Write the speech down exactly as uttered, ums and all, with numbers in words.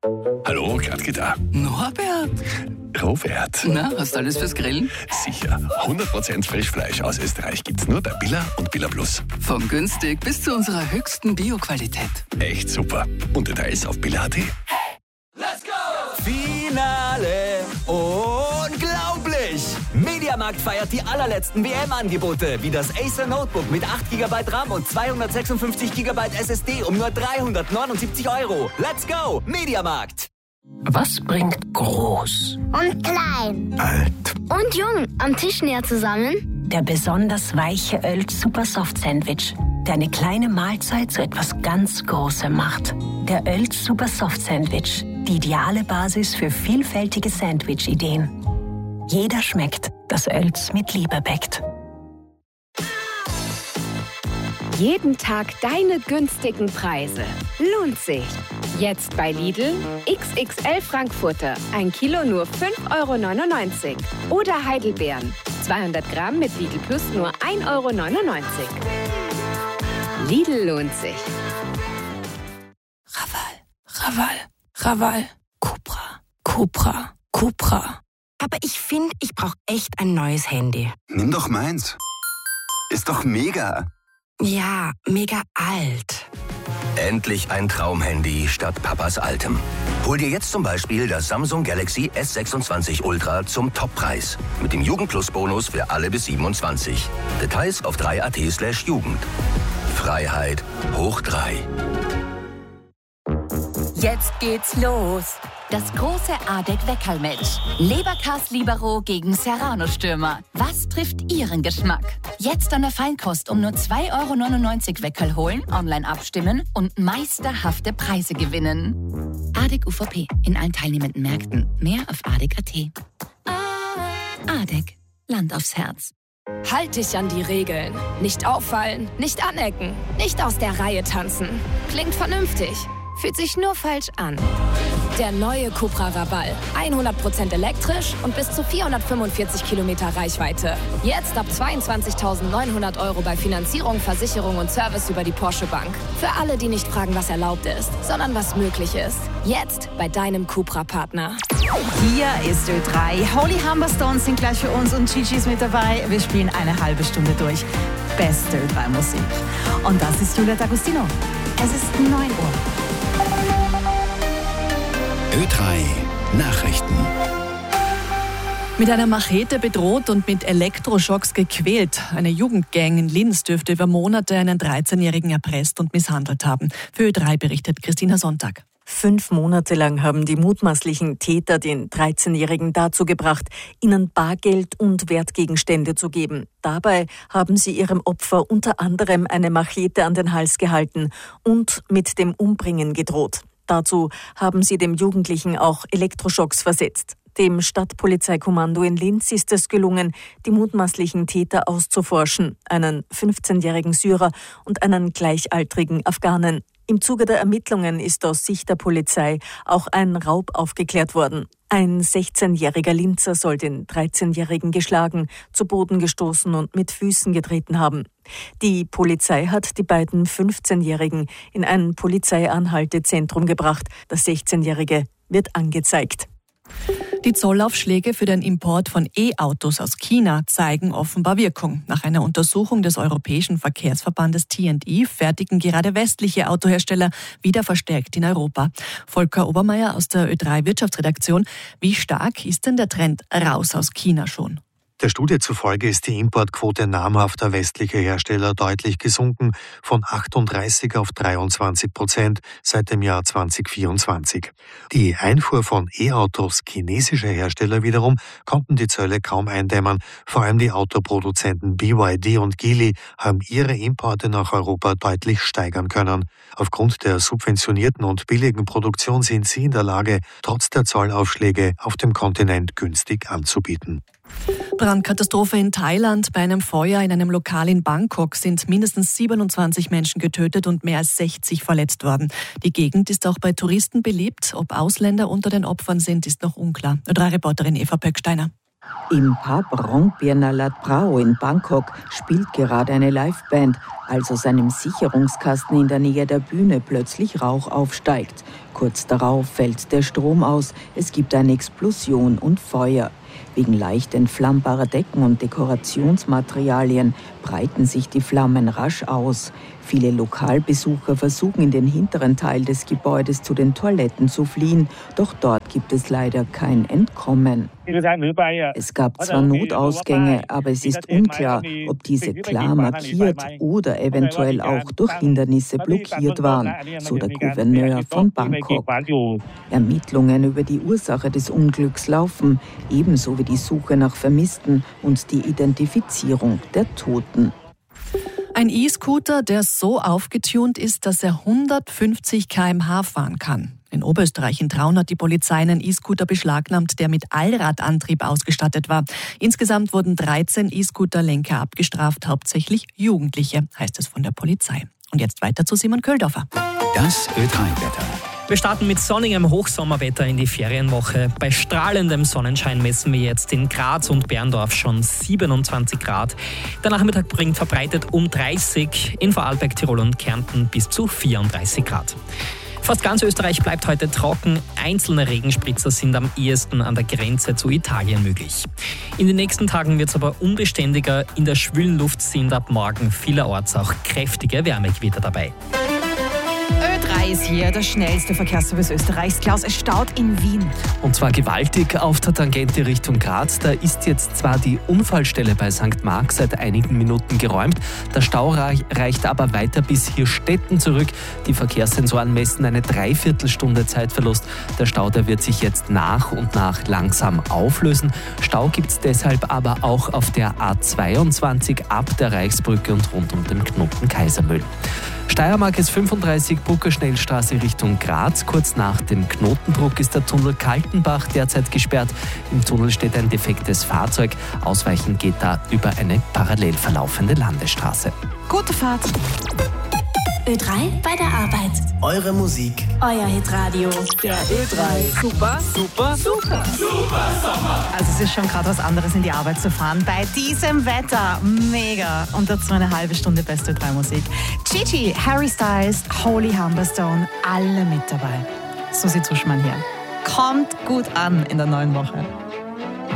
Hallo, Gradke da. Norbert. Robert. Na, hast du alles fürs Grillen? Sicher. hundert Prozent Frischfleisch aus Österreich gibt's nur bei Billa und Billa Plus. Von günstig bis zu unserer höchsten Bio-Qualität. Echt super. Und Details auf billa punkt at. Let's go! Finale! Unglaublich! Mediamarkt feiert die allerletzten W M-Angebote, wie das Acer Notebook mit acht Gigabyte RAM und zweihundertsechsundfünfzig Gigabyte S S D um nur dreihundertneunundsiebzig Euro. Let's go! Mediamarkt! Was bringt groß und klein, alt und jung am Tisch näher zusammen? Der besonders weiche Oelz Super Soft Sandwich, der eine kleine Mahlzeit zu etwas ganz Großem macht. Der Oelz Super Soft Sandwich, die ideale Basis für vielfältige Sandwich-Ideen. Jeder schmeckt, das Oelz mit Liebe bäckt. Jeden Tag deine günstigen Preise. Lohnt sich. Jetzt bei Lidl X X L Frankfurter. Ein Kilo nur fünf Euro neunundneunzig. Oder Heidelbeeren. zweihundert Gramm mit Lidl Plus nur ein Euro neunundneunzig. Lidl lohnt sich. Raval, Raval, Raval. Cupra, Cupra, Cupra. Aber ich finde, ich brauche echt ein neues Handy. Nimm doch meins. Ist doch mega. Ja, mega alt. Endlich ein Traumhandy statt Papas altem. Hol dir jetzt zum Beispiel das Samsung Galaxy S sechsundzwanzig Ultra zum Toppreis. Mit dem Jugend-Plus-Bonus für alle bis siebenundzwanzig. Details auf drei punkt at slash Jugend. Freiheit hoch drei. Jetzt geht's los. Das große A D E C-Weckerl-Match. Leberkas Libero gegen Serrano-Stürmer. Was trifft Ihren Geschmack? Jetzt an der Feinkost um nur zwei Euro neunundneunzig Weckerl holen, online abstimmen und meisterhafte Preise gewinnen. A D E C U V P in allen teilnehmenden Märkten. Mehr auf A D E C punkt at. A D E C. Land aufs Herz. Halt dich an die Regeln. Nicht auffallen, nicht anecken, nicht aus der Reihe tanzen. Klingt vernünftig, fühlt sich nur falsch an. Der neue Cupra Raval. hundert Prozent elektrisch und bis zu vierhundertfünfundvierzig Kilometer Reichweite. Jetzt ab zweiundzwanzigtausendneunhundert Euro bei Finanzierung, Versicherung und Service über die Porsche Bank. Für alle, die nicht fragen, was erlaubt ist, sondern was möglich ist. Jetzt bei deinem Cupra-Partner. Hier ist Ö drei. Holy Humberstones sind gleich für uns und Gigi ist mit dabei. Wir spielen eine halbe Stunde durch. Beste Ö drei Musik. Und das ist Julia D'Agostino. Es ist neun Uhr. Ö drei Nachrichten. Mit einer Machete bedroht und mit Elektroschocks gequält. Eine Jugendgang in Linz dürfte über Monate einen dreizehnjährigen erpresst und misshandelt haben. Für Ö drei berichtet Christina Sonntag. Fünf Monate lang haben die mutmaßlichen Täter den dreizehnjährigen dazu gebracht, ihnen Bargeld und Wertgegenstände zu geben. Dabei haben sie ihrem Opfer unter anderem eine Machete an den Hals gehalten und mit dem Umbringen gedroht. Dazu haben sie dem Jugendlichen auch Elektroschocks versetzt. Dem Stadtpolizeikommando in Linz ist es gelungen, die mutmaßlichen Täter auszuforschen, einen fünfzehnjährigen Syrer und einen gleichaltrigen Afghanen. Im Zuge der Ermittlungen ist aus Sicht der Polizei auch ein Raub aufgeklärt worden. Ein sechzehnjähriger Linzer soll den dreizehnjährigen geschlagen, zu Boden gestoßen und mit Füßen getreten haben. Die Polizei hat die beiden fünfzehnjährigen in ein Polizeianhaltezentrum gebracht. Der sechzehnjährige wird angezeigt. Die Zollaufschläge für den Import von E-Autos aus China zeigen offenbar Wirkung. Nach einer Untersuchung des Europäischen Verkehrsverbandes T and E fertigen gerade westliche Autohersteller wieder verstärkt in Europa. Volker Obermeier aus der Ö drei Wirtschaftsredaktion. Wie stark ist denn der Trend raus aus China schon? Der Studie zufolge ist die Importquote namhafter westlicher Hersteller deutlich gesunken, von achtunddreißig auf dreiundzwanzig Prozent seit dem Jahr zweitausendvierundzwanzig. Die Einfuhr von E-Autos chinesischer Hersteller wiederum konnten die Zölle kaum eindämmen. Vor allem die Autoproduzenten B Y D und Geely haben ihre Importe nach Europa deutlich steigern können. Aufgrund der subventionierten und billigen Produktion sind sie in der Lage, trotz der Zollaufschläge auf dem Kontinent günstig anzubieten. Brandkatastrophe in Thailand. Bei einem Feuer in einem Lokal in Bangkok sind mindestens siebenundzwanzig Menschen getötet und mehr als sechzig verletzt worden. Die Gegend ist auch bei Touristen beliebt. Ob Ausländer unter den Opfern sind, ist noch unklar. Ö drei Reporterin Eva Pöcksteiner. Im Pub Rongpierna Lat Prao in Bangkok spielt gerade eine Liveband, als aus einem Sicherungskasten in der Nähe der Bühne plötzlich Rauch aufsteigt. Kurz darauf fällt der Strom aus, es gibt eine Explosion und Feuer. Wegen leicht entflammbarer Decken und Dekorationsmaterialien breiten sich die Flammen rasch aus. Viele Lokalbesucher versuchen in den hinteren Teil des Gebäudes zu den Toiletten zu fliehen, doch dort gibt es leider kein Entkommen. Es gab zwar Notausgänge, aber es ist unklar, ob diese klar markiert oder eventuell auch durch Hindernisse blockiert waren, so der Gouverneur von Bangkok. Ermittlungen über die Ursache des Unglücks laufen, ebenso wie die Suche nach Vermissten und die Identifizierung der Toten. Ein E-Scooter, der so aufgetunt ist, dass er hundertfünfzig Kilometer pro Stunde fahren kann. In Oberösterreich in Traun hat die Polizei einen E-Scooter beschlagnahmt, der mit Allradantrieb ausgestattet war. Insgesamt wurden dreizehn E-Scooter-Lenker abgestraft, hauptsächlich Jugendliche, heißt es von der Polizei. Und jetzt weiter zu Simon Köldorfer. Das Ö drei Wetter. Wir starten mit sonnigem Hochsommerwetter in die Ferienwoche. Bei strahlendem Sonnenschein messen wir jetzt in Graz und Berndorf schon siebenundzwanzig Grad. Der Nachmittag bringt verbreitet um dreißig, in Vorarlberg, Tirol und Kärnten bis zu vierunddreißig Grad. Fast ganz Österreich bleibt heute trocken. Einzelne Regenspritzer sind am ehesten an der Grenze zu Italien möglich. In den nächsten Tagen wird es aber unbeständiger. In der schwülen Luft sind ab morgen vielerorts auch kräftige Wärmegewitter dabei. Ö drei ist hier, der schnellste Verkehrsservice Österreichs. Klaus, es staut in Wien. Und zwar gewaltig auf der Tangente Richtung Graz. Da ist jetzt zwar die Unfallstelle bei Sankt Marx seit einigen Minuten geräumt. Der Stau reicht aber weiter bis Hirstetten zurück. Die Verkehrssensoren messen eine Dreiviertelstunde Zeitverlust. Der Stau, der wird sich jetzt nach und nach langsam auflösen. Stau gibt es deshalb aber auch auf der A zweiundzwanzig ab der Reichsbrücke und rund um den Knoten Kaisermühl. Steiermark ist fünfunddreißig, Bruckerschnellstraße Richtung Graz. Kurz nach dem Knotendruck ist der Tunnel Kaltenbach derzeit gesperrt. Im Tunnel steht ein defektes Fahrzeug. Ausweichen geht da über eine parallel verlaufende Landesstraße. Gute Fahrt. Ö drei bei der Arbeit. Eure Musik. Euer Hitradio. Der Ö drei. Super, super, super. Super Sommer. Also es ist schon gerade was anderes, in die Arbeit zu fahren. Bei diesem Wetter. Mega. Und dazu eine halbe Stunde beste Ö drei Musik. Gigi, Harry Styles, Holy Humberstone, alle mit dabei. Susi Zuschmann hier. Kommt gut an in der neuen Woche.